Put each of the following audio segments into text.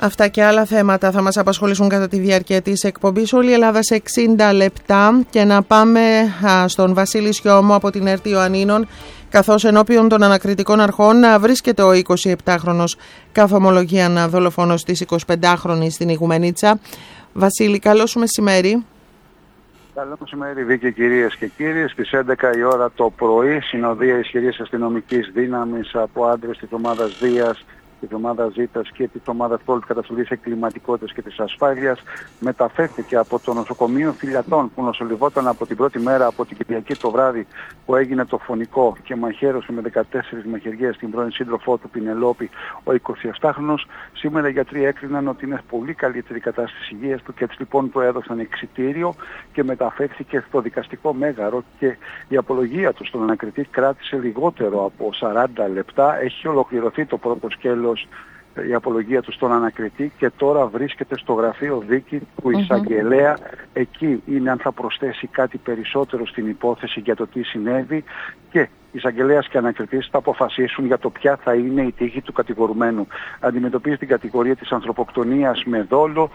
Αυτά και άλλα θέματα θα μας απασχολήσουν κατά τη διάρκεια της εκπομπής. Όλη η Ελλάδα σε 60 λεπτά και να πάμε στον Βασίλη Σιώμο από την ΕΡΤ Ιωαννίνων, καθώς ενώπιον των ανακριτικών αρχών βρίσκεται ο 27χρονος καθομολογίαν δολοφόνος της 25χρονης στην Ιγουμενίτσα. Βασίλη, καλό σου μεσημέρι. Καλό μεσημέρι, Βίκη, κυρίες και κύριοι. Στις 11 η ώρα το πρωί, συνοδεία ισχυρής αστυνομικής δύναμης από άντρες της ομάδας Δίας, της ομάδας Ζήτας και της ομάδας Πόλης Καταστολής Εγκληματικότητας και της Ασφάλειας μεταφέρθηκε από το νοσοκομείο Φιλιατών που νοσηλευόταν από την πρώτη μέρα, από την Κυριακή το βράδυ που έγινε το φωνικό και μαχαίρωσε με 14 μαχαιριές την πρώην σύντροφό του Πινελόπη, ο 27χρονος. Σήμερα οι γιατροί έκριναν ότι είναι πολύ καλύτερη κατάσταση υγείας του και έτσι λοιπόν του έδωσαν εξιτήριο και μεταφέρθηκε στο δικαστικό μέγαρο και η απολογία του στον ανακριτή κράτησε λιγότερο από 40 λεπτά. Έχει ολοκληρωθεί το πρώτο σκέλος, η απολογία του στον ανακριτή, και τώρα βρίσκεται στο γραφείο δίκη του εισαγγελέα. Εκεί είναι αν θα προσθέσει κάτι περισσότερο στην υπόθεση για το τι συνέβη, και εισαγγελέας και ανακριτής θα αποφασίσουν για το ποια θα είναι η τύχη του κατηγορουμένου. Αντιμετωπίζει την κατηγορία της ανθρωποκτονίας με δόλο,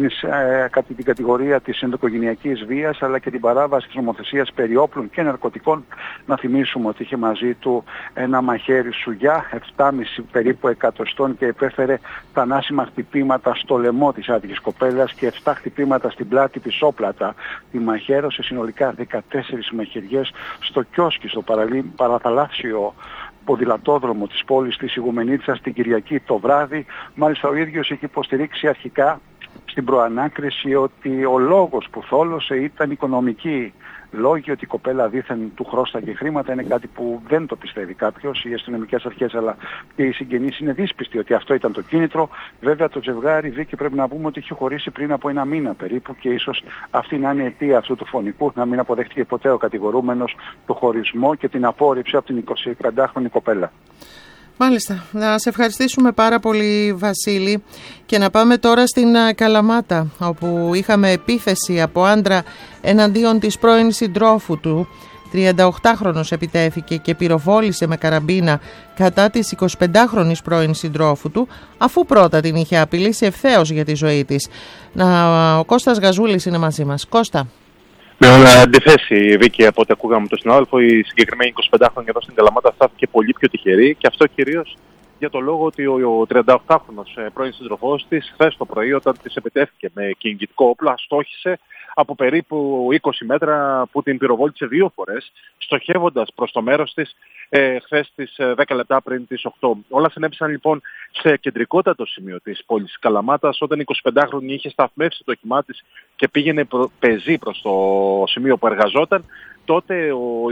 την κατηγορία της ενδοοικογενειακής βίας, αλλά και την παράβαση της νομοθεσίας περί όπλων και ναρκωτικών. Να θυμίσουμε ότι είχε μαζί του ένα μαχαίρι σουγιά 7,5 περίπου εκατοστών και επέφερε θανάσιμα χτυπήματα στο λαιμό της άτυχης κοπέλας και 7 χτυπήματα στην πλάτη της όπλατα. Τη μαχαίρωσε συνολικά 14 μαχαιριές στο κιόσκι, στο παραθαλάσσιο ποδηλατόδρομο της πόλης της Ιγουμενίτσας την Κυριακή το βράδυ. Μάλιστα ο ίδιος έχει υποστηρίξει αρχικά στην προανάκριση ότι ο λόγος που θόλωσε ήταν οικονομική. Λόγοι ότι η κοπέλα δήθεν του χρώσταγε χρήματα είναι κάτι που δεν το πιστεύει κάποιος. Οι αστυνομικές αρχές αλλά και οι συγγενείς είναι δύσπιστοι ότι αυτό ήταν το κίνητρο. Βέβαια το ζευγάρι Βίκη πρέπει να πούμε ότι είχε χωρίσει πριν από ένα μήνα περίπου και ίσως αυτή να είναι η αιτία αυτού του φωνικού, να μην αποδέχτηκε ποτέ ο κατηγορούμενος το χωρισμό και την απόρριψη από την 25χρονη κοπέλα. Μάλιστα. Να σε ευχαριστήσουμε πάρα πολύ, Βασίλη, και να πάμε τώρα στην Καλαμάτα, όπου είχαμε επίθεση από άντρα εναντίον της πρώην συντρόφου του. 38χρονος επιτέθηκε και πυροβόλησε με καραμπίνα κατά της 25χρονης πρώην συντρόφου του, αφού πρώτα την είχε απειλήσει ευθέως για τη ζωή της. Ο Κώστας Γαζούλης είναι μαζί μας. Κώστα. Με αντιθέσει, Βίκη, από ό,τι ακούγαμε τον συνάδελφο, η συγκεκριμένη 25χρονη εδώ στην Καλαμάτα στάθηκε πολύ πιο τυχερή, και αυτό κυρίως για το λόγο ότι ο 38χρονος πρώην σύντροφός της χθες το πρωί, όταν της επιτέθηκε με κυνηγητικό όπλο, αστόχησε από περίπου 20 μέτρα που την πυροβόλησε 2 φορές, στοχεύοντας προς το μέρος της χθες τις 10 λεπτά πριν τις 8. Όλα συνέβησαν λοιπόν σε κεντρικότατο σημείο της πόλης Καλαμάτας, όταν η 25χρονη είχε σταθμεύσει το όχημά της και πήγαινε πεζή προς το σημείο που εργαζόταν. Τότε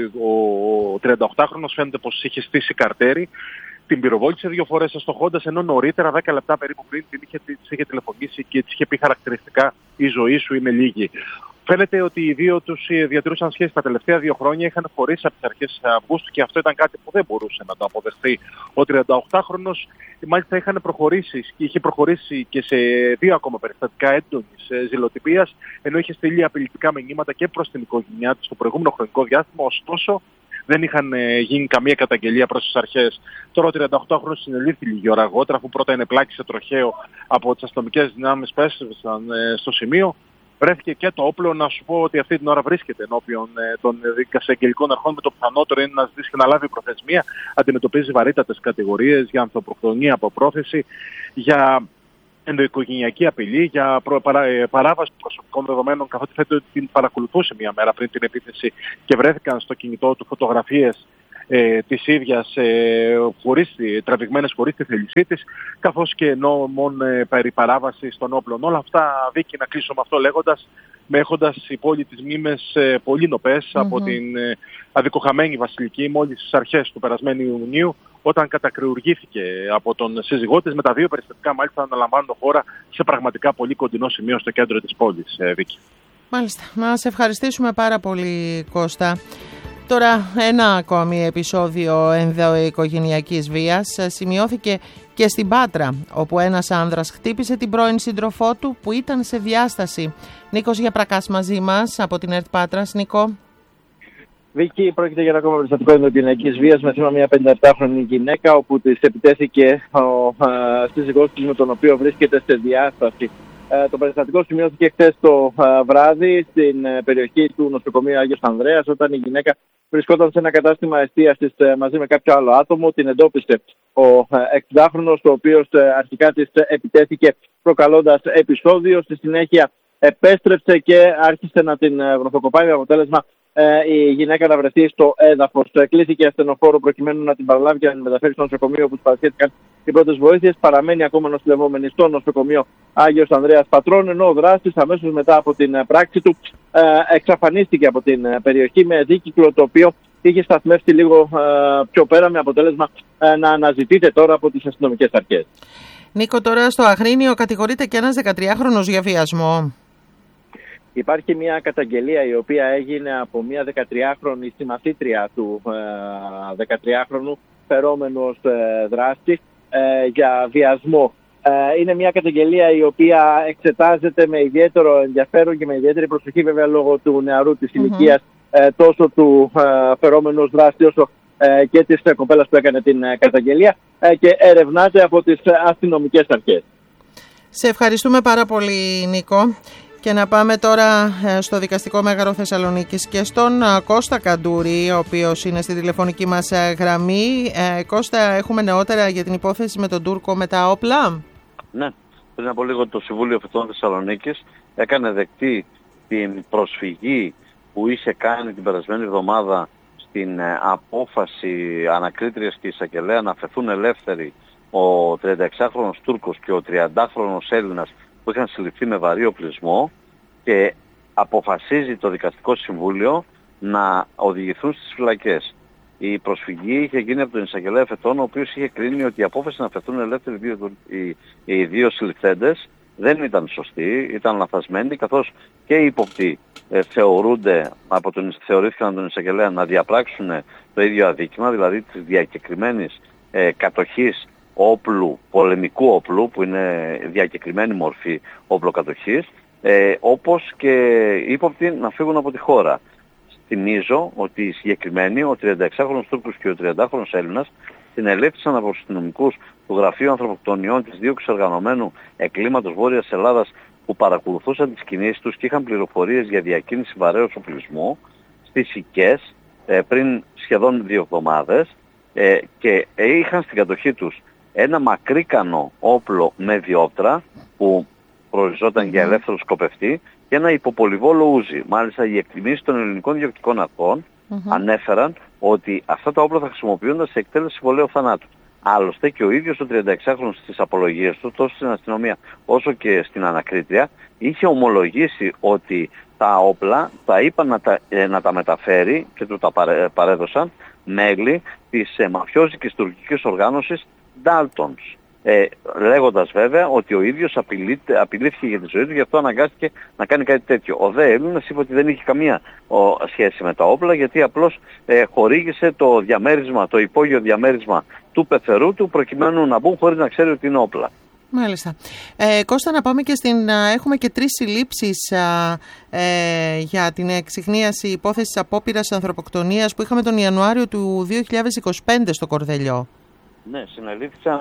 ο 38χρονος φαίνεται πως είχε στήσει καρτέρι, την πυροβόλησε 2 φορές αστοχώντας, ενώ νωρίτερα 10 λεπτά περίπου πριν της είχε τηλεφωνήσει και της είχε πει χαρακτηριστικά «η ζωή σου είναι λίγη». Φαίνεται ότι οι δύο τους διατηρούσαν σχέση τα τελευταία 2 χρόνια, είχαν χωρίσει από τις αρχές Αυγούστου και αυτό ήταν κάτι που δεν μπορούσε να το αποδεχθεί. Ο 38χρονος μάλιστα είχε προχωρήσει και σε 2 ακόμα περιστατικά έντονης ζηλοτυπίας, ενώ είχε στείλει απειλητικά μηνύματα και προς την οικογένειά της στο προηγούμενο χρονικό διάστημα, ωστόσο δεν είχαν γίνει καμία καταγγελία προς τις αρχές. Τώρα ο 38χρονος συνελήφθη λίγη ώρα αργότερα, αφού πρώτα ενεπλάκησε τροχαίο από τις αστυνομικές δυνάμεις που έσβησαν στο σημείο. Βρέθηκε και το όπλο. Να σου πω ότι αυτή την ώρα βρίσκεται ενώπιον των δικαστικών αρχών, με το πιθανότερο είναι να ζητήσει και να λάβει προθεσμία. Αντιμετωπίζει βαρύτατες κατηγορίες για ανθρωποκτονία από πρόθεση, για ενδοοικογενειακή απειλή, για παράβαση προσωπικών δεδομένων, καθότι φαίνεται ότι την παρακολουθούσε μία μέρα πριν την επίθεση και βρέθηκαν στο κινητό του φωτογραφίες της ίδιας τραβηγμένες χωρίς τη θέλησή της, καθώς και νόμων περί παράβασης των όπλων. Όλα αυτά, Βίκη, να κλείσω με αυτό λέγοντας, έχοντας η πόλη της μνήμες πολύ νοπές από την αδικοχαμένη Βασιλική μόλις στις αρχές του περασμένου Ιουνίου, όταν κατακριουργήθηκε από τον σύζυγό της, με τα 2 περιστατικά μάλιστα να λαμβάνουν χώρα σε πραγματικά πολύ κοντινό σημείο στο κέντρο της πόλης, Βίκη. Μάλιστα. Να σε ευχαριστήσουμε πάρα πολύ, Κώστα. Τώρα ένα ακόμη επεισόδιο ενδοοικογενειακής βίας σημειώθηκε και στην Πάτρα, όπου ένας άνδρας χτύπησε την πρώην σύντροφό του που ήταν σε διάσταση. Νίκος Γιαπρακάς μαζί μας από την ΕΡΤ Πάτρας. Νίκο. Βίκυ, πρόκειται για ένα ακόμα περιστατικό ενδοκινιακής βίας με θύμα μια 57χρονη γυναίκα, όπου της επιτέθηκε ο σύζυγός της, με τον οποίο βρίσκεται σε διάσταση. Το περιστατικό σημειώθηκε χθες το βράδυ στην περιοχή του νοσοκομείου Άγιος Ανδρέας, όταν η γυναίκα βρισκόταν σε ένα κατάστημα εστίασης μαζί με κάποιο άλλο άτομο. Την εντόπισε ο 60χρονος, ο οποίος αρχικά της επιτέθηκε προκαλώντας επεισόδιο. Στη συνέχεια επέστρεψε και άρχισε να την βρωθοκοπάει, με αποτέλεσμα η γυναίκα να βρεθεί στο έδαφος. Κλήθηκε ασθενοφόρο προκειμένου να την παραλάβει και να την μεταφέρει στο νοσοκομείο, όπου παρασχέθηκαν οι πρώτες βοήθειες. Παραμένει ακόμα νοσηλευόμενη στο νοσοκομείο Άγιος Ανδρέας Πατρών, ενώ ο δράστης αμέσως μετά από την πράξη του εξαφανίστηκε από την περιοχή με δίκυκλο, το οποίο είχε σταθμεύσει λίγο πιο πέρα, με αποτέλεσμα να αναζητείται τώρα από τις αστυνομικές αρχές. Νίκο, τώρα στο Αγρίνιο κατηγορείται και ένας 13χρονος για βιασμό. Υπάρχει μια καταγγελία η οποία έγινε από μια 13χρονη συμμαθήτρια του 13χρονου φερόμενος δράστη για βιασμό. Είναι μια καταγγελία η οποία εξετάζεται με ιδιαίτερο ενδιαφέρον και με ιδιαίτερη προσοχή, βέβαια, λόγω του νεαρού της ηλικίας τόσο του φερόμενου δράστη όσο και της κοπέλας που έκανε την καταγγελία, και ερευνάται από τις αστυνομικές αρχές. Σε ευχαριστούμε πάρα πολύ, Νίκο. Και να πάμε τώρα στο Δικαστικό Μέγαρο Θεσσαλονίκης και στον Κώστα Καντούρη, ο οποίος είναι στη τηλεφωνική μας γραμμή. Κώστα, έχουμε νεότερα για την υπόθεση με τον Τούρκο με τα όπλα? Ναι, πριν από λίγο το Συμβούλιο Φετών Θεσσαλονίκης έκανε δεκτή την προσφυγή που είχε κάνει την περασμένη εβδομάδα στην απόφαση ανακρίτριας και εισαγγελέα να αφαιθούν ελεύθεροι ο 36χρονος Τούρκος και ο 30χρονος Έλληνας που είχαν συλληφθεί με βαρύ οπλισμό, και αποφασίζει το Δικαστικό Συμβούλιο να οδηγηθούν στις φυλακές. Η προσφυγή είχε γίνει από τον εισαγγελέα Φετών, ο οποίος είχε κρίνει ότι η απόφαση να αφαιθούν ελεύθεροι οι δύο συλληφθέντες δεν ήταν σωστή, ήταν λαθασμένη, καθώς και οι ύποπτοι θεωρήθηκαν από τον εισαγγελέα να διαπράξουν το ίδιο αδίκημα, δηλαδή της διακεκριμένης κατοχής όπλου, πολεμικού όπλου, που είναι διακεκριμένη μορφή όπλοκατοχής, όπως και οι ύποπτοι να φύγουν από τη χώρα. Θυμίζω ότι οι συγκεκριμένοι, ο 36χρονος Τούρκος και ο 30χρονος Έλληνας, συνελήφθησαν από τους αστυνομικούς του Γραφείου Ανθρωποκτονιών της Δίωξης Οργανωμένου Εγκλήματος Βόρειας Ελλάδας, που παρακολουθούσαν τις κινήσεις τους και είχαν πληροφορίες για διακίνηση βαρέως οπλισμού στις Σικές πριν σχεδόν 2 εβδομάδες, και είχαν στην κατοχή τους ένα μακρύκανο όπλο με διόπτρα που προοριζόταν για ελεύθερο σκοπευτή και ένα υποπολιβόλο ούζι. Μάλιστα, οι εκτιμήσεις των ελληνικών διοκτικών αρχών ανέφεραν ότι αυτά τα όπλα θα χρησιμοποιούνται σε εκτέλεση συμβολαίου θανάτου. Άλλωστε και ο ίδιος ο 36χρονος στις απολογίες του, τόσο στην αστυνομία όσο και στην ανακρίτρια, είχε ομολογήσει ότι τα όπλα τα είπαν να τα μεταφέρει και του τα παρέδωσαν μέλη της μαφιόζικης τουρκικής οργάνωσης Daltons. Λέγοντας βέβαια ότι ο ίδιος απειλήθηκε για τη ζωή του, γι' αυτό αναγκάστηκε να κάνει κάτι τέτοιο. Ο δε Έλληνας είπε ότι δεν είχε καμία σχέση με τα όπλα, γιατί απλώς χορήγησε το διαμέρισμα, το υπόγειο διαμέρισμα του πεθερού του, προκειμένου να μπουν χωρίς να ξέρει ότι είναι όπλα. Μάλιστα. Κώστα, να πάμε και έχουμε και 3 συλλήψεις για την εξιχνίαση υπόθεσης απόπειρας ανθρωποκτονίας που είχαμε τον Ιανουάριο του 2025 στο Κορδελιό. Ναι, συνελήφθησαν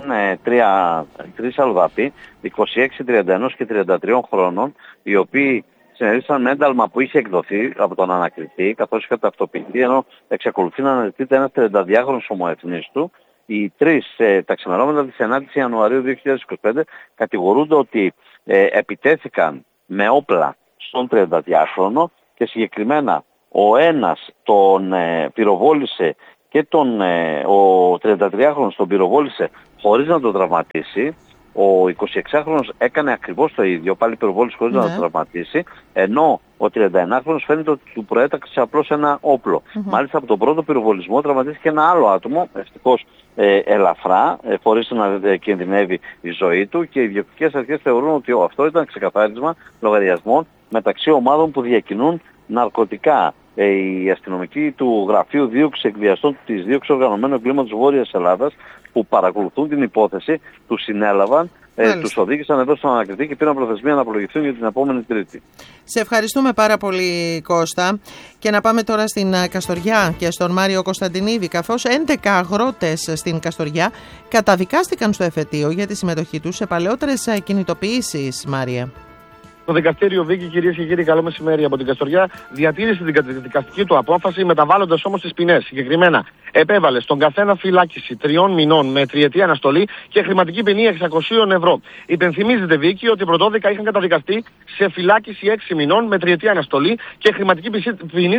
3 Αλβαποί, 26, 31 και 33 χρόνων, οι οποίοι συνελήφθησαν με ένταλμα που είχε εκδοθεί από τον ανακριτή, καθώς είχε ταυτοποιηθεί, ενώ εξακολουθεί να αναζητείται ένας 32χρονος ομοεθνής του. Οι 3 τα ξημερώματα της 9ης Ιανουαρίου 2025 κατηγορούνται ότι επιτέθηκαν με όπλα στον 32χρονο, και συγκεκριμένα ο ένας τον πυροβόλησε και ο 33χρονος τον πυροβόλησε χωρίς να τον τραυματίσει. Ο 26χρονος έκανε ακριβώς το ίδιο, πάλι πυροβόλησε χωρίς να τον τραυματίσει, ενώ ο 31χρονος φαίνεται ότι του προέταξε απλώς ένα όπλο. Μάλιστα από τον πρώτο πυροβολισμό τραυματίστηκε ένα άλλο άτομο, ευτυχώς ελαφρά, χωρίς να κινδυνεύει η ζωή του, και οι διοκτικές αρχές θεωρούν ότι αυτό ήταν ξεκαθάρισμα λογαριασμών μεταξύ ομάδων που διακινούν ναρκωτικά. Οι αστυνομικοί του Γραφείου Δίωξης Εκβιαστών της Δίωξης Οργανωμένου Εγκλήματος Βόρειας Ελλάδας, που παρακολουθούν την υπόθεση, τους συνέλαβαν τους οδήγησαν εδώ στον ανακριτή και πήραν προθεσμία να απολογηθούν για την επόμενη Τρίτη. Σε ευχαριστούμε πάρα πολύ, Κώστα. Και να πάμε τώρα στην Καστοριά και στον Μάριο Κωνσταντινίδη, καθώς 11 αγρότες στην Καστοριά καταδικάστηκαν στο εφετείο για τη συμμετοχή τους σε παλαιότερες κινητοποιήσεις, Μάρια. Το δικαστήριο Βίκη, κυρίες και κύριοι, καλό μεσημέρι από την Καστοριά, διατήρησε την δικαστική του απόφαση, μεταβάλλοντας όμως τις ποινές. Συγκεκριμένα, επέβαλε στον καθένα φυλάκιση 3 μηνών με τριετή αναστολή και χρηματική ποινή 600 ευρώ. Υπενθυμίζεται, Βίκη, ότι πρωτόδικα είχαν καταδικαστεί σε φυλάκιση 6 μηνών με τριετή αναστολή και χρηματική ποινή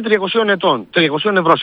300 ευρώ.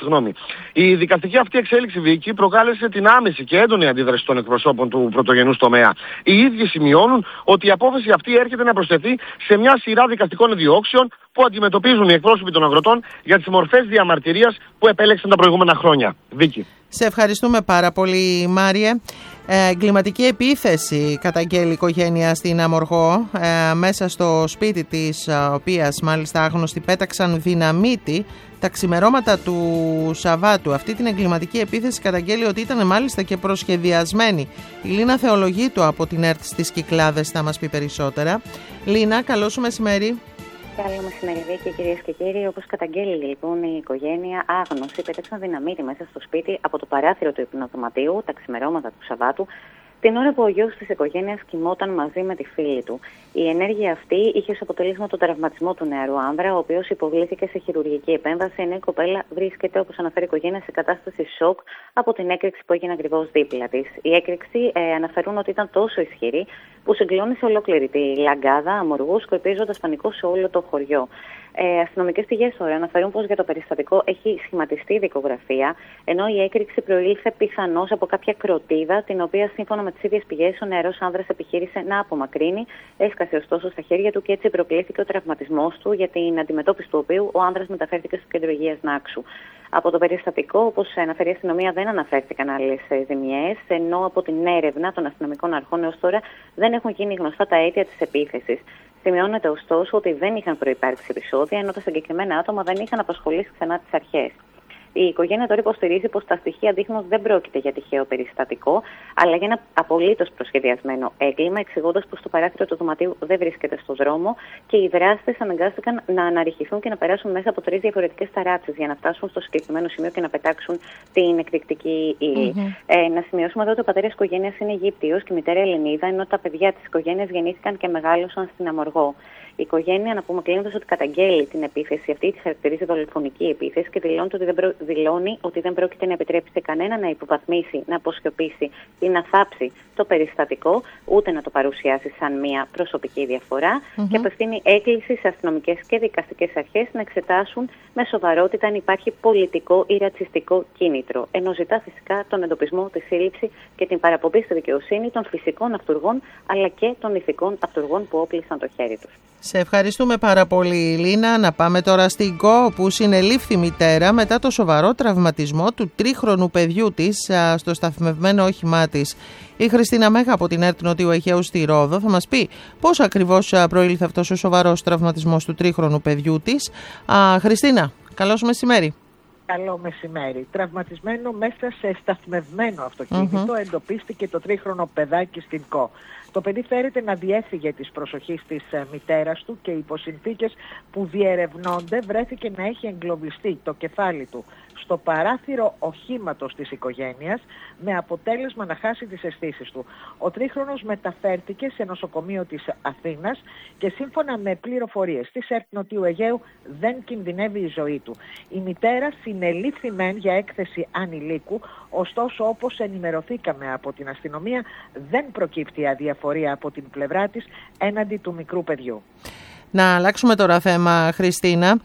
Η δικαστική αυτή εξέλιξη, Βίκη, προκάλεσε την άμεση και έντονη αντίδραση των εκπροσώπων του πρωτογενούς τομέα. Οι ίδιοι σημειώνουν ότι η απόφαση αυτή έρχεται να προσθεθεί σε μια σειρά δικαστικών διώξεων που αντιμετωπίζουν οι εκπρόσωποι των αγροτών για τις μορφές διαμαρτυρίας που επέλεξαν τα προηγούμενα χρόνια. Βίκη. Σε ευχαριστούμε πάρα πολύ, Μάριε. Εγκληματική επίθεση καταγγέλει η οικογένεια στην Αμοργό, μέσα στο σπίτι της οποίας μάλιστα άγνωστοι πέταξαν δυναμίτη τα ξημερώματα του Σαββάτου. Αυτή την εγκληματική επίθεση καταγγέλει ότι ήταν μάλιστα και προσχεδιασμένη. Η Λίνα Θεολογίτου από την ΕΡΤ στις Κυκλάδες θα μας πει περισσότερα. Λίνα, καλό σου μεσημέρι. Καλό μεσημέρι, Βίκη, κυρίες και κύριοι. Όπως καταγγέλει λοιπόν η οικογένεια, άγνωστοι πέταξαν δυναμίτη μέσα στο σπίτι από το παράθυρο του υπνοδωματίου τα ξημερώματα του Σαββάτου, την ώρα που ο γιος της οικογένειας κοιμόταν μαζί με τη φίλη του. Η ενέργεια αυτή είχε ως αποτέλεσμα τον τραυματισμό του νεαρού άνδρα, ο οποίος υποβλήθηκε σε χειρουργική επέμβαση, ενώ η κοπέλα βρίσκεται, όπως αναφέρει η οικογένεια, σε κατάσταση σοκ από την έκρηξη που έγινε ακριβώς δίπλα της. Η έκρηξη αναφέρουν ότι ήταν τόσο ισχυρή που συγκλώνησε ολόκληρη τη λαγκάδα Αμοργού, σκορπίζοντας πανικό σε όλο το χωριό. Αστυνομικές πηγές τώρα αναφέρουν πως για το περιστατικό έχει σχηματιστεί δικογραφία, ενώ η έκρηξη προήλθε πιθανώς από κάποια κροτίδα, την οποία σύμφωνα με τις ίδιες πηγές ο νεαρός άνδρας επιχείρησε να απομακρύνει, έσκασε ωστόσο στα χέρια του και έτσι προκλήθηκε ο τραυματισμός του, για την αντιμετώπιση του οποίου ο άνδρας μεταφέρθηκε στο κέντρο υγείας Νάξου. Από το περιστατικό, όπως αναφέρει η αστυνομία, δεν αναφέρθηκαν άλλες ζημιές, ενώ από την έρευνα των αστυνομικών αρχών έως τώρα δεν έχουν γίνει γνωστά τα αίτια της επίθεσης. Σημειώνεται ωστόσο ότι δεν είχαν προϋπάρξει επεισόδια, ενώ τα συγκεκριμένα άτομα δεν είχαν απασχολήσει ξανά τις αρχές. Η οικογένεια τώρα υποστηρίζει πως τα στοιχεία δείχνουν δεν πρόκειται για τυχαίο περιστατικό, αλλά για ένα απολύτως προσχεδιασμένο έγκλημα, εξηγώντας πως το παράθυρο του δωματίου δεν βρίσκεται στο δρόμο και οι δράστες αναγκάστηκαν να αναρριχηθούν και να περάσουν μέσα από 3 διαφορετικές ταράτσες για να φτάσουν στο συγκεκριμένο σημείο και να πετάξουν την εκρηκτική ύλη. Να σημειώσουμε εδώ ότι ο πατέρας της οικογένειας είναι Αιγύπτιος και η μητέρα Ελληνίδα, ενώ τα παιδιά της οικογένειας γεννήθηκαν και μεγάλωσαν στην Αμοργό. Η οικογένεια, να πούμε κλείνοντας, ότι καταγγέλει την επίθεση αυτή, τη χαρακτηρίζει δολοφονική επίθεση και δηλώνει ότι δεν πρόκειται να επιτρέψει σε κανένα να υποβαθμίσει, να αποσιωπήσει ή να θάψει το περιστατικό, ούτε να το παρουσιάσει σαν μια προσωπική διαφορά και απευθύνει έκκληση σε αστυνομικές και δικαστικές αρχές να εξετάσουν με σοβαρότητα αν υπάρχει πολιτικό ή ρατσιστικό κίνητρο, ενώ ζητά φυσικά τον εντοπισμό, τη σύλληψη και την παραπομπή στη δικαιοσύνη των φυσικών αυτουργών αλλά και των ηθικών αυτουργών που όπλησαν το χέρι τους. Σε ευχαριστούμε πάρα πολύ, Λίνα. Να πάμε τώρα στην ΚΟ, που συνελήφθη μητέρα μετά το σοβαρό τραυματισμό του 3χρονου παιδιού της στο σταθμευμένο όχημά της. Η Χριστίνα Μέγα από την ΕΡΤ Νοτιού Αιγαίου στη Ρόδο θα μας πει πώς ακριβώς προήλθε αυτός ο σοβαρός τραυματισμός του 3χρονου παιδιού της. Χριστίνα, καλώς μεσημέρι. Καλό μεσημέρι. Τραυματισμένο μέσα σε σταθμευμένο αυτοκίνητο εντοπίστηκε το 3χρονο παιδάκι στην ΚΟ. Το παιδί φέρεται να διέφυγε της προσοχής της μητέρας του και υπό συνθήκες που διερευνώνται βρέθηκε να έχει εγκλωβιστεί το κεφάλι του στο παράθυρο οχήματος της οικογένειας με αποτέλεσμα να χάσει τις αισθήσεις του. Ο 3χρονος μεταφέρθηκε σε νοσοκομείο της Αθήνας και σύμφωνα με πληροφορίες της ΕΡΤ Νοτιού Αιγαίου δεν κινδυνεύει η ζωή του. Η μητέρα συνελήφθη μεν για έκθεση ανηλίκου, ωστόσο όπως ενημερωθήκαμε από την αστυνομία δεν προκύπτει αδιαφορία από την πλευρά της έναντι του μικρού παιδιού. Να αλλάξουμε τώρα θέμα, Χριστίνα.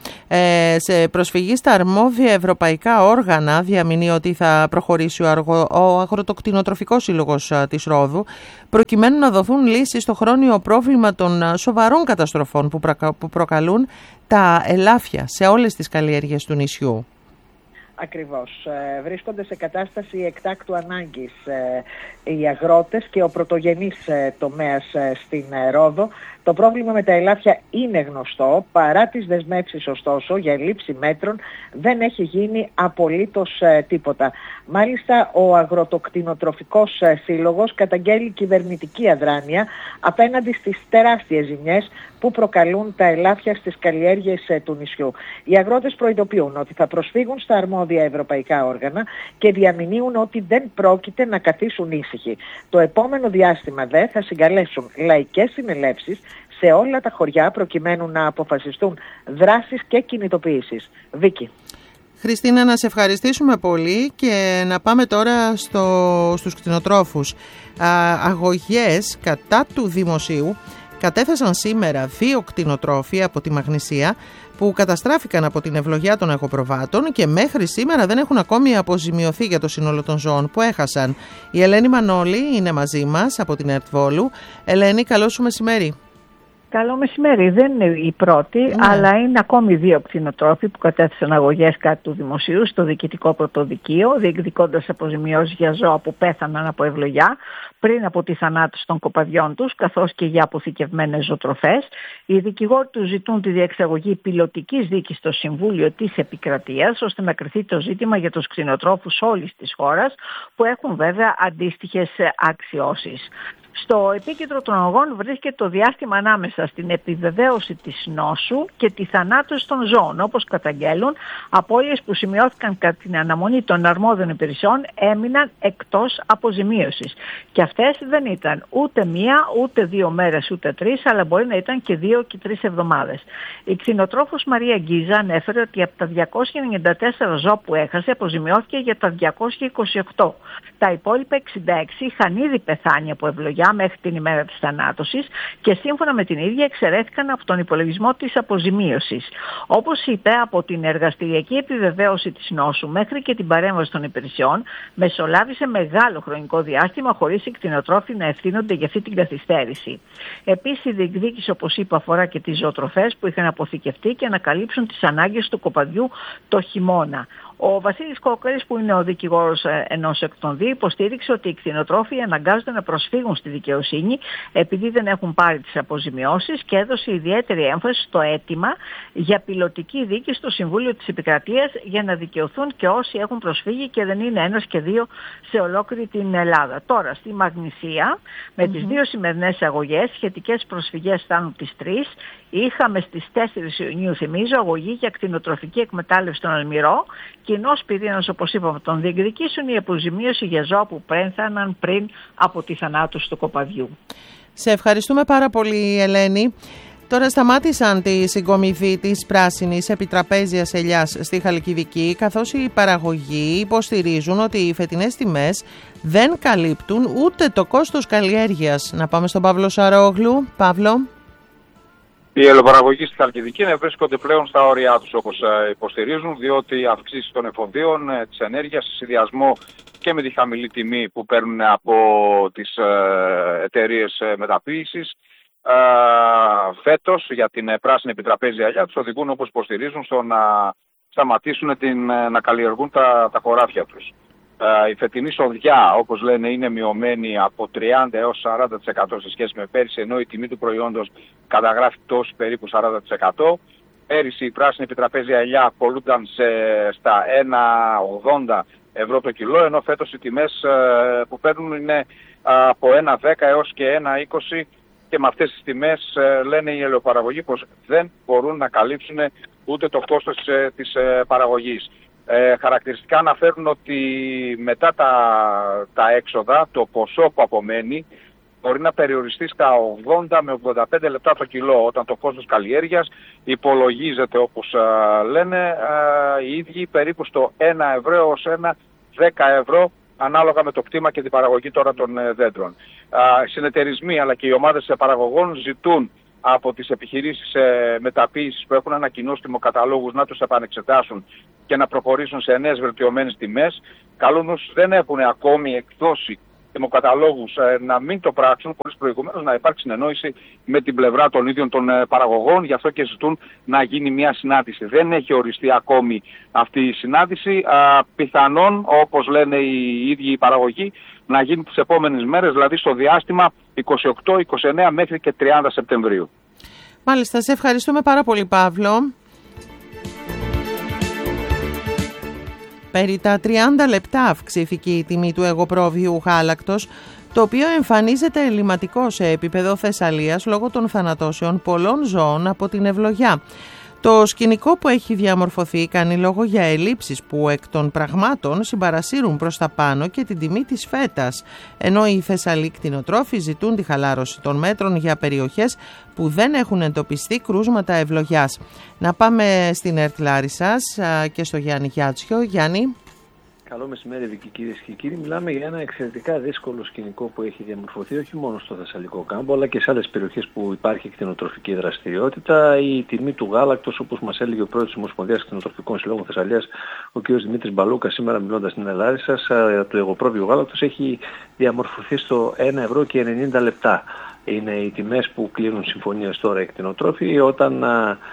Σε προσφυγή στα αρμόδια ευρωπαϊκά όργανα διαμηνύει ότι θα προχωρήσει ο Αγροτοκτηνοτροφικός Σύλλογος της Ρόδου προκειμένου να δοθούν λύσεις στο χρόνιο πρόβλημα των σοβαρών καταστροφών που προκαλούν τα ελάφια σε όλες τις καλλιέργειες του νησιού. Ακριβώς. Βρίσκονται σε κατάσταση εκτάκτου ανάγκης οι αγρότες και ο πρωτογενής τομέας στην Ρόδο. Το πρόβλημα με τα ελάφια είναι γνωστό, παρά τις δεσμεύσεις ωστόσο για λήψη μέτρων δεν έχει γίνει απολύτως τίποτα. Μάλιστα ο Αγροτοκτηνοτροφικός Σύλλογος καταγγέλει κυβερνητική αδράνεια απέναντι στις τεράστιες ζημιές που προκαλούν τα ελάφια στις καλλιέργειες του νησιού. Οι αγρότες προειδοποιούν ότι θα προσφύγουν στα αρμόδια ευρωπαϊκά όργανα και διαμηνύουν ότι δεν πρόκειται να καθίσουν ήσυχοι. Το επόμενο διάστημα θα συγκαλέσουν λαϊκές συνελεύσεις σε όλα τα χωριά προκειμένου να αποφασιστούν δράσεις και κινητοποιήσεις. Βίκη. Χριστίνα, να σε ευχαριστήσουμε πολύ και να πάμε τώρα στους κτηνοτρόφους. Αγωγές κατά του δημοσίου κατέθεσαν σήμερα 2 κτηνοτρόφοι από τη Μαγνησία που καταστράφηκαν από την ευλογιά των εγωπροβάτων και μέχρι σήμερα δεν έχουν ακόμη αποζημιωθεί για το σύνολο των ζώων που έχασαν. Η Ελένη Μανώλη είναι μαζί μας από την ΕΡΤ Βόλου. Ελένη, καλό σου μεσημέρι. Καλό μεσημέρι. Δεν είναι η πρώτη, αλλά είναι ακόμη 2 κτηνοτρόφοι που κατέθεσαν αγωγές κατά του δημοσίου στο Διοικητικό Πρωτοδικείο, διεκδικώντας αποζημιώσεις για ζώα που πέθαναν από ευλογιά πριν από τη θανάτωση των κοπαδιών τους, καθώς και για αποθηκευμένες ζωοτροφές. Οι δικηγόροι τους ζητούν τη διεξαγωγή πιλωτικής δίκης στο Συμβούλιο της Επικρατείας, ώστε να κριθεί το ζήτημα για τους κτηνοτρόφους όλης της χώρας, που έχουν βέβαια αντίστοιχες αξιώσεις. Στο επίκεντρο των αγωγών βρίσκεται το διάστημα ανάμεσα στην επιβεβαίωση της νόσου και τη θανάτωση των ζώων. Όπως καταγγέλουν, απώλειες που σημειώθηκαν κατά την αναμονή των αρμόδιων υπηρεσιών έμειναν εκτός αποζημίωσης. Και αυτές δεν ήταν ούτε 1, ούτε 2 μέρες, ούτε 3, αλλά μπορεί να ήταν και 2 και 3 εβδομάδες. Η κτηνοτρόφος Μαρία Γκίζα ανέφερε ότι από τα 294 ζώα που έχασε αποζημιώθηκε για τα 228. Τα υπόλοιπα 66 είχαν ήδη πεθάνει από ευλογιά μέχρι την ημέρα της θανάτωσης και σύμφωνα με την ίδια εξαιρέθηκαν από τον υπολογισμό της αποζημίωσης. Όπως είπε, από την εργαστηριακή επιβεβαίωση της νόσου μέχρι και την παρέμβαση των υπηρεσιών μεσολάβησε μεγάλο χρονικό διάστημα χωρίς οι κτηνοτρόφοι να ευθύνονται για αυτή την καθυστέρηση. Επίσης, η διεκδίκηση, όπως είπα, αφορά και τις ζωοτροφές που είχαν αποθηκευτεί και να καλύψουν τις ανάγκες του κοπαδιού το χειμώνα. Ο Βασίλης Κόκκαρης, που είναι ο δικηγόρος ενός εκ των 2, υποστήριξε ότι οι κτηνοτρόφοι αναγκάζονται να προσφύγουν στη δικαιοσύνη επειδή δεν έχουν πάρει τις αποζημιώσεις και έδωσε ιδιαίτερη έμφαση στο αίτημα για πιλωτική δίκη στο Συμβούλιο της Επικρατείας για να δικαιωθούν και όσοι έχουν προσφύγει και δεν είναι 1 και 2 σε ολόκληρη την Ελλάδα. Τώρα, στη Μαγνησία, με τις 2 σημερινές αγωγές, σχετικές προσφυγές φτάνουν τις 3. Είχαμε στις 4 Ιουνίου, θυμίζω, αγωγή για κτηνοτροφική εκμετάλλευση στον Αλμυρό. Κοινός πυρήνας, όπως είπαμε, τον διεκδικήσουν η αποζημίωση για ζώα που πέθαναν πριν από τη θανάτωση του κοπαδιού. Σε ευχαριστούμε πάρα πολύ, Ελένη. Τώρα σταμάτησαν τη συγκομιδή της πράσινης επιτραπέζιας ελιάς στη Χαλκιδική, καθώς οι παραγωγοί υποστηρίζουν ότι οι φετινές τιμές δεν καλύπτουν ούτε το κόστος καλλιέργειας. Να πάμε στον Παύλο Σαρόγλου. Παύλο. Οι ελαιοπαραγωγοί στη Χαλκιδική βρίσκονται πλέον στα όρια τους, όπως υποστηρίζουν, διότι οι αυξήσεις των εφοδιών, της ενέργειας, σε συνδυασμό και με τη χαμηλή τιμή που παίρνουν από τις εταιρείες μεταποίησης, φέτος για την πράσινη επιτραπέζια ελιά τους οδηγούν, όπως υποστηρίζουν, στο να σταματήσουν να καλλιεργούν τα χωράφια τους. Η φετινή σοδιά, όπως λένε, είναι μειωμένη από 30 έως 40% σε σχέση με πέρυσι, ενώ η τιμή του προϊόντος καταγράφει τόσο περίπου 40%. Πέρυσι η πράσινη επιτραπέζια ελιά απολούνταν στα 1,80 ευρώ το κιλό, ενώ φέτος οι τιμές που παίρνουν είναι από 1,10 έως και 1,20, και με αυτές τις τιμές λένε οι ελαιοπαραγωγοί πως δεν μπορούν να καλύψουν ούτε το κόστος της παραγωγής. Χαρακτηριστικά αναφέρουν ότι μετά τα έξοδα, το ποσό που απομένει μπορεί να περιοριστεί στα 80 με 85 λεπτά το κιλό, όταν το κόστος καλλιέργειας υπολογίζεται, όπως λένε οι ίδιοι, περίπου στο 1 ευρώ έως 1,10 ευρώ, ανάλογα με το κτήμα και την παραγωγή τώρα των δέντρων. Οι συνεταιρισμοί αλλά και οι ομάδες παραγωγών ζητούν από τις επιχειρήσεις μεταποίησης που έχουν ανακοινώσει τιμοκαταλόγους να τους επανεξετάσουν και να προχωρήσουν σε νέες βελτιωμένες τιμές. Καλούν όσους δεν έχουν ακόμη εκδώσει δημοκαταλόγους να μην το πράξουν, χωρίς προηγουμένως να υπάρξει συνεννόηση με την πλευρά των ίδιων των παραγωγών. Γι' αυτό και ζητούν να γίνει μια συνάντηση. Δεν έχει οριστεί ακόμη αυτή η συνάντηση. Πιθανόν, όπως λένε οι ίδιοι οι παραγωγοί, να γίνει τις επόμενες μέρες, δηλαδή στο διάστημα 28, 29 μέχρι και 30 Σεπτεμβρίου. Μάλιστα, σε ευχαριστούμε πάρα πολύ, Παύλο. Περί τα 30 λεπτά αυξήθηκε η τιμή του εγωπρόβιου γάλακτος, το οποίο εμφανίζεται ελληματικό σε επίπεδο Θεσσαλίας λόγω των θανατώσεων πολλών ζώων από την ευλογιά. Το σκηνικό που έχει διαμορφωθεί κάνει λόγο για ελλείψεις που εκ των πραγμάτων συμπαρασύρουν προς τα πάνω και την τιμή της φέτας, ενώ οι Θεσσαλοί κτηνοτρόφοι ζητούν τη χαλάρωση των μέτρων για περιοχές που δεν έχουν εντοπιστεί κρούσματα ευλογιάς. Να πάμε στην ΕΡΤ Λάρισσας και στο Γιάννη Γιάτσιο. Γιάννη. Καλό μεσημέρι, Βίκη, κυρίες και κύριοι. Μιλάμε για ένα εξαιρετικά δύσκολο σκηνικό που έχει διαμορφωθεί όχι μόνο στο Θεσσαλικό κάμπο, αλλά και σε άλλες περιοχές που υπάρχει κτηνοτροφική δραστηριότητα. Η τιμή του γάλακτος, όπως μας έλεγε ο πρόεδρος της Ομοσπονδίας Κτηνοτροφικών Συλλόγων Θεσσαλίας, ο κ. Δημήτρης Μπαλούκας, σήμερα μιλώντας στην Ελλάδα, του εγωπρόβιου γάλακτος έχει διαμορφωθεί στο 1 ευρώ και 90 λεπτά. Είναι οι τιμές που κλείνουν συμφωνίες τώρα οι κτηνοτρόφοι, όταν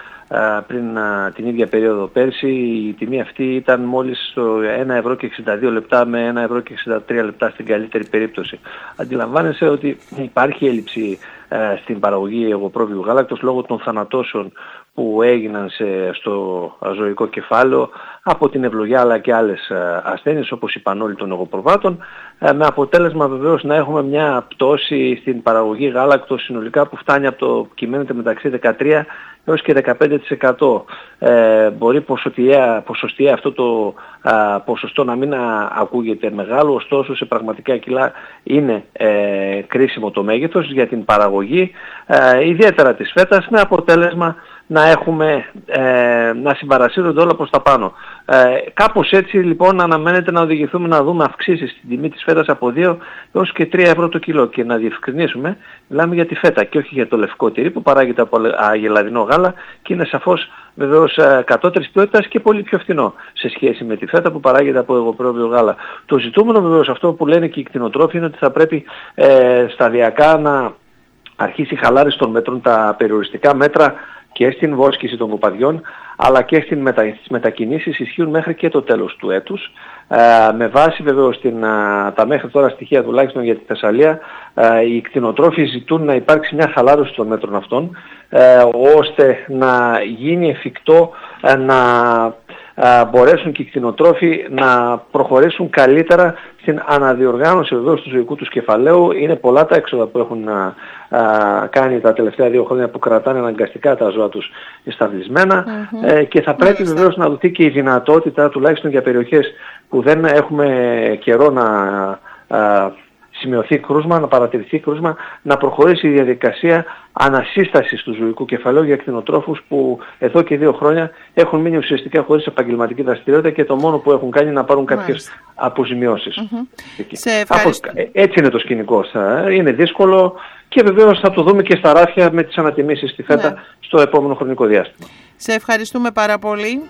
πριν την ίδια περίοδο πέρσι η τιμή αυτή ήταν μόλις στο 1 ευρώ και 62 λεπτά με 1 ευρώ και 63 λεπτά στην καλύτερη περίπτωση. Αντιλαμβάνεσαι ότι υπάρχει έλλειψη στην παραγωγή εγωπρόβιου γάλακτος λόγω των θανατώσεων που έγιναν στο ζωικό κεφάλαιο από την ευλογιά αλλά και άλλες ασθένειες όπως η πανόλη των εγωπροβάτων, με αποτέλεσμα βεβαίως να έχουμε μια πτώση στην παραγωγή γάλακτος συνολικά που φτάνει από το κυμαίνεται μεταξύ 13% έως και 15%. Μπορεί ποσοστιαία αυτό το ποσοστό να μην ακούγεται μεγάλο, ωστόσο σε πραγματικά κιλά είναι κρίσιμο το μέγεθος για την παραγωγή, ιδιαίτερα της φέτας, με αποτέλεσμα να έχουμε να συμπαρασύρονται όλα προς τα πάνω. Κάπως έτσι λοιπόν αναμένεται να οδηγηθούμε να δούμε αυξήσεις στην τιμή της φέτας από 2 έως και 3 ευρώ το κιλό. Και να διευκρινίσουμε, μιλάμε για τη φέτα και όχι για το λευκό τυρί που παράγεται από αγελαδινό γάλα και είναι σαφώς βεβαίως κατώτερης ποιότητας και πολύ πιο φθηνό σε σχέση με τη φέτα που παράγεται από εγωπρόβιο γάλα. Το ζητούμενο βεβαίως, αυτό που λένε και οι κτηνοτρόφοι, είναι ότι θα πρέπει σταδιακά να αρχίσει η χαλάρωση των μέτρων, τα περιοριστικά μέτρα και στην βόσκηση των κοπαδιών αλλά και στις μετακινήσεις ισχύουν μέχρι και το τέλος του έτους. Με βάση βεβαίως τα μέχρι τώρα στοιχεία τουλάχιστον για τη Θεσσαλία, οι κτηνοτρόφοι ζητούν να υπάρξει μια χαλάρωση των μέτρων αυτών ώστε να γίνει εφικτό να μπορέσουν και οι κτηνοτρόφοι να προχωρήσουν καλύτερα στην αναδιοργάνωση βεβαίως του ζωικού τους κεφαλαίου. Είναι πολλά τα έξοδα που έχουν κάνει τα τελευταία 2 χρόνια που κρατάνε αναγκαστικά τα ζώα τους εσταυλισμένα και θα πρέπει βεβαίως να δοθεί και η δυνατότητα, τουλάχιστον για περιοχές που δεν έχουμε καιρό να σημειωθεί κρούσμα, να παρατηρηθεί κρούσμα, να προχωρήσει η διαδικασία ανασύστασης του ζωικού κεφαλαίου για κτηνοτρόφους που εδώ και 2 χρόνια έχουν μείνει ουσιαστικά χωρίς επαγγελματική δραστηριότητα και το μόνο που έχουν κάνει είναι να πάρουν κάποιες αποζημιώσεις. Έτσι είναι το σκηνικό. Είναι δύσκολο και βεβαίως θα το δούμε και στα ράφια με τις ανατιμήσεις στη φέτα στο επόμενο χρονικό διάστημα. Σε ευχαριστούμε πάρα πολύ.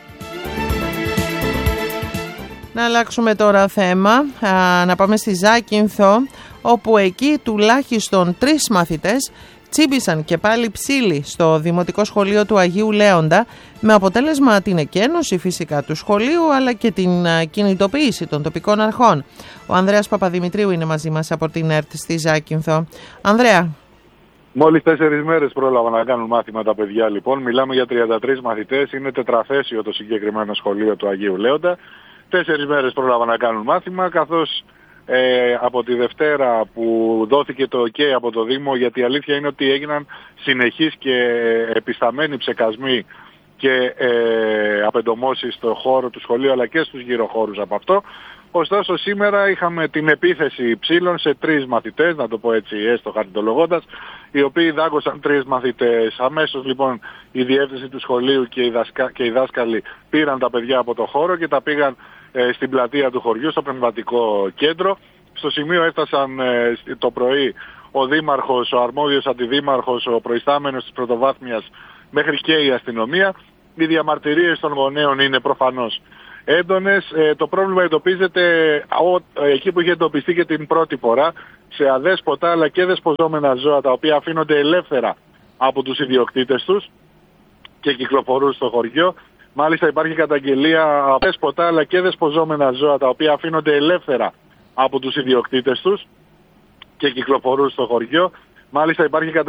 Να αλλάξουμε τώρα θέμα, να πάμε στη Ζάκυνθο, όπου εκεί τουλάχιστον 3 μαθητές τσίμπησαν και πάλι ψήλοι στο Δημοτικό Σχολείο του Αγίου Λέοντα, με αποτέλεσμα την εκένωση φυσικά του σχολείου αλλά και την κινητοποίηση των τοπικών αρχών. Ο Ανδρέας Παπαδημητρίου είναι μαζί μας από την ΕΡΤ στη Ζάκυνθο. Ανδρέα. Μόλις 4 μέρες πρόλαβα να κάνουν μάθημα τα παιδιά λοιπόν. Μιλάμε για 33 μαθητές, είναι τετραθέσιο το συγκεκριμένο σχολείο του Αγίου Λέοντα. 4 μέρες πρόλαβα να κάνουν μάθημα, καθώς από τη Δευτέρα που δόθηκε το OK από το Δήμο, γιατί η αλήθεια είναι ότι έγιναν συνεχείς και επισταμένοι ψεκασμοί και απεντομώσεις στο χώρο του σχολείου αλλά και στους γύρω χώρους από αυτό. Ωστόσο σήμερα είχαμε την επίθεση ψήλων σε 3 μαθητές, να το πω έτσι έστω χαρτολογώντας, οι οποίοι δάγκωσαν 3 μαθητές. Αμέσως λοιπόν η διεύθυνση του σχολείου και οι δάσκαλοι πήραν τα παιδιά από το χώρο και τα πήγαν στην πλατεία του χωριού, στο πνευματικό κέντρο. Στο σημείο έφτασαν το πρωί ο δήμαρχος, ο αρμόδιος αντιδήμαρχος, ο προϊστάμενος της πρωτοβάθμιας μέχρι και η αστυνομία. Οι διαμαρτυρίες των γονέων είναι προφανώς έντονες. Το πρόβλημα εντοπίζεται εκεί που είχε εντοπιστεί και την πρώτη φορά, σε αδέσποτα αλλά και δεσποζόμενα ζώα τα οποία αφήνονται ελεύθερα από τους ιδιοκτήτες τους και κυκλοφορούν στο χωριό. Μάλιστα υπάρχει καταγγελία από αδέσποτα αλλά και δεσποζόμενα ζώα τα οποία αφήνονται ελεύθερα από τους ιδιοκτήτες τους και κυκλοφορούν στο χωριό. Μάλιστα υπάρχει